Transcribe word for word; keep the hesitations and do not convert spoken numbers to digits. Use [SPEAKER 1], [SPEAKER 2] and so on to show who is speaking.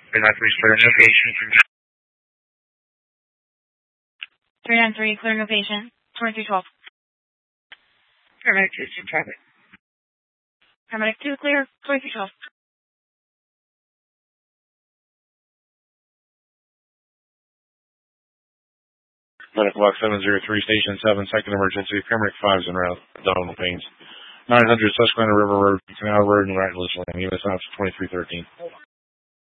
[SPEAKER 1] three nine three, clear notification.
[SPEAKER 2] three nine three, clear notification. twenty-three twelve.
[SPEAKER 1] Paramedic two, team traffic.
[SPEAKER 2] Paramedic two, clear. twenty-three twelve.
[SPEAKER 3] Medical box seven zero three, station seven, second emergency. Paramedic five is en route. Abdominal pains. nine hundred Susquehanna River Road, Canal Road, and Rattlers Lane. U S Ops twenty-three thirteen.